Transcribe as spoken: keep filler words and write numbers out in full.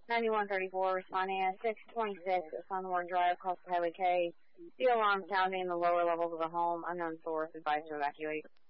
ninety-one thirty-four responding at six twenty-six at Sunward Drive, Costa Highway K. The alarm sounding in the lower levels of the home. Unknown source. Advised to evacuate.